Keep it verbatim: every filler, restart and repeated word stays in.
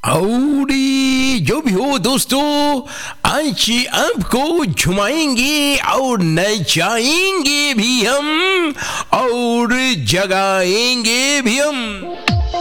हौडी जो भी हो दोस्तों, आज आपको झुमाएंगे और नचाएंगे भी हम और जगाएंगे भी हम।